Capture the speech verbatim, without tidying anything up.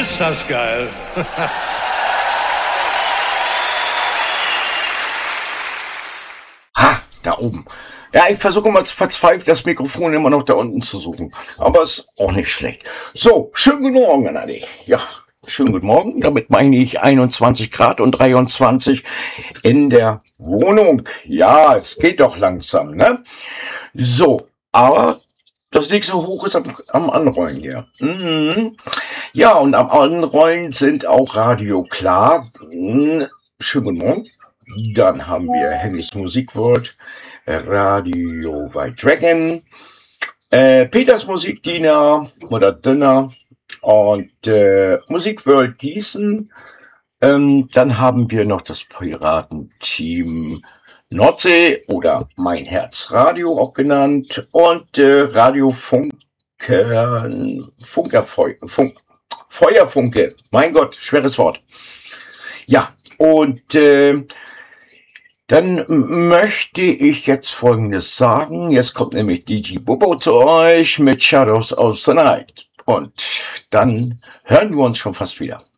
Ist das geil. Ha, da oben. Ja, ich versuche mal verzweifelt das Mikrofon immer noch da unten zu suchen. Aber ist auch nicht schlecht. So, schönen guten Morgen, Adi. Ja, schönen guten Morgen. Damit meine ich einundzwanzig Grad und dreiundzwanzig in der Wohnung. Ja, es geht doch langsam, ne? So, aber das nächste Hoch ist am, am Anrollen hier. Mhm. Ja, und am Anrollen sind auch Radio Klar. Mhm. Schönen guten Morgen. Dann haben wir Hennys Musikworld, Radio White Dragon, äh, Peters Musikdiener oder Dinner und äh, Musikworld Gießen. Ähm, dann haben wir noch das Piratenteam Nordsee oder Mein Herz Radio auch genannt und äh, Radio Funke, Funkerfeu, Funk, Feuerfunke. Mein Gott, schweres Wort. Ja, und äh, dann möchte ich jetzt Folgendes sagen. Jetzt kommt nämlich D J Bobo zu euch mit Shadows of the Night. Und dann hören wir uns schon fast wieder.